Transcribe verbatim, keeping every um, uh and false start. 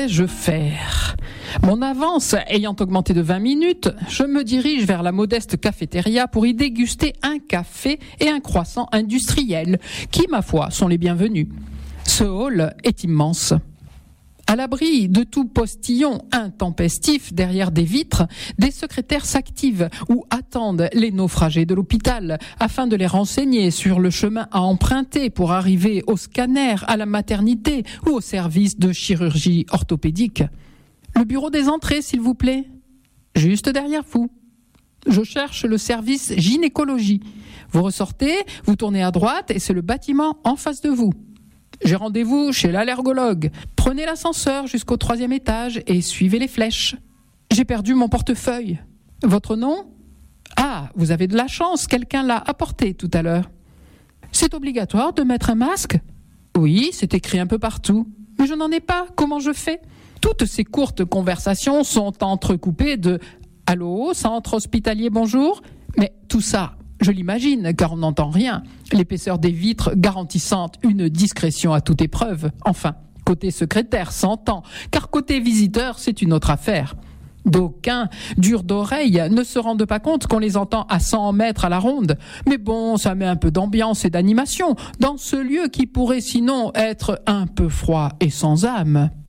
vais-je faire ? Mon avance ayant augmenté de vingt minutes, je me dirige vers la modeste cafétéria pour y déguster un café et un croissant industriel, qui, ma foi, sont les bienvenus. Ce hall est immense. À l'abri de tout postillon intempestif derrière des vitres, des secrétaires s'activent ou attendent les naufragés de l'hôpital afin de les renseigner sur le chemin à emprunter pour arriver au scanner, à la maternité ou au service de chirurgie orthopédique. Le bureau des entrées, s'il vous plaît. Juste derrière vous. Je cherche le service gynécologie. Vous ressortez, vous tournez à droite et c'est le bâtiment en face de vous. J'ai rendez-vous chez l'allergologue. Prenez l'ascenseur jusqu'au troisième étage et suivez les flèches. J'ai perdu mon portefeuille. Votre nom ? Ah, vous avez de la chance, quelqu'un l'a apporté tout à l'heure. C'est obligatoire de mettre un masque ? Oui, c'est écrit un peu partout. Mais je n'en ai pas, comment je fais ? Toutes ces courtes conversations sont entrecoupées de « Allô, centre hospitalier, bonjour ?» Mais tout ça, je l'imagine, car on n'entend rien. L'épaisseur des vitres garantissant une discrétion à toute épreuve. Enfin, côté secrétaire s'entend, car côté visiteur, c'est une autre affaire. D'aucuns, durs d'oreille, ne se rendent pas compte qu'on les entend à cent mètres à la ronde. Mais bon, ça met un peu d'ambiance et d'animation dans ce lieu qui pourrait sinon être un peu froid et sans âme.